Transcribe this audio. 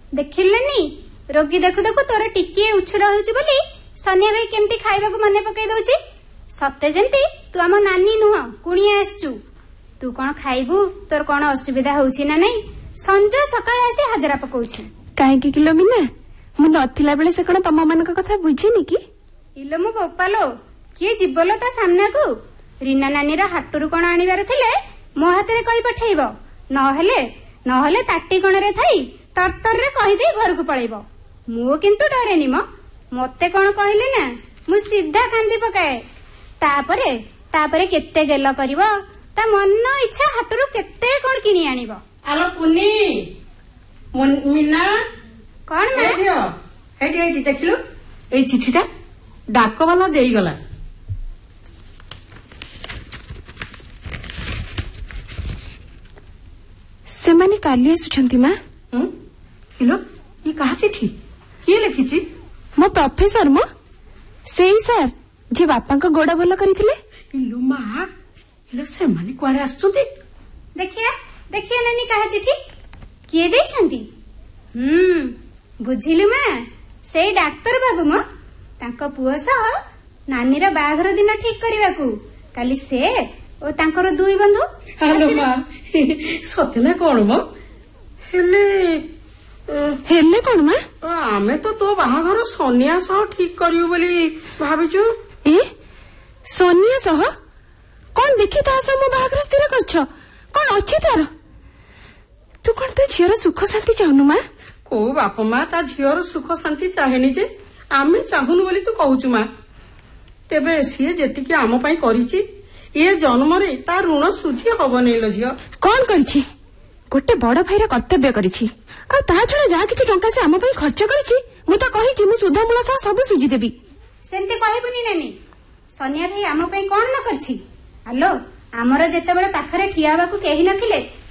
देखिलनी रोगी देखु देखु तोर टिके उछुर होउची बोली सनिया भाई केमती खाइबाकू मने पकई दउची। सते जेमती तू आम नानी नुह कुणिया आसचु। तू कौन खाइबू तोर कौन असुविधा होउची ना नहीं संज सकाळ आसी हाजरा पकाउची। काहे किलो मीना मु नथिला बेले से कोन तम मानक कथा बुझिनी कि इलो मु बोपालो किए जिबलो ता सामना को रीना नानी रा हाटरू कोन आनिबार थिले मो हाथे कहि पठेइबो नहले ताटी कोण रे थाई तरतर रे कहि दे घर को पळेइबो। मु किंतु डरेनी मते कोन कहले ना मु सीधा कांदी पकाए। तापरे केते गेल करिवो ता मन इच्छा हाटरू केते कोन किनी आनिबो। आलो पुनी मीना कोन मा हेटी देखिलु ए चिठीटा डाक वाला देई गला। से माने काली आसुछंती मा। किलो ये कहा चिठी किए लिखिची? मो प्रोफेसर मो सेई सर जे बापा को गोड़ा भल करिथिले। इलो मा इलो से माने कुआडे आछुंती? देखिया नानी कहा चिठी किए दे छंती। बुझिलु मा सेई डाक्टर बाबू मो तांको पुओ सह नानी रा बाघर दिन ठीक करिवाकू काली से ओ तांकर दुई बंधु। हेलो मा सतेना कोन मो हेले कोन मा आमे तो बाहाघर सोनिया सह ठीक करियो बोली भाबिचु। ए सोनिया सह कोन देखि ता सम बाहाघर स्थिर करछ कोन अछि तार? तू कोन ते झियर सुख शांति चाहनु मा? को बाप मा ता झियर सुख शांति चाहेनी जे आमे चाहुनु बोली तू कहूचु मा। तेबे सिए जेतिकी आम पई करिची ये जन्म रे ता ऋण सुझी हबनी लो झियो। कोन करिची? गोटे बड़ भाईरा कर्तव्य करिची आ ता छडा जा किछि टंका से आम पई खर्च करिची मु त कहिची मु सुधा मूला सह सब सुझी देबी। सेंते कहबुनी नानी सोनिया भाई आम पई कोन न करछि। आलो हमर जेते बळे पाखरे ठियाबाकू केही नथिले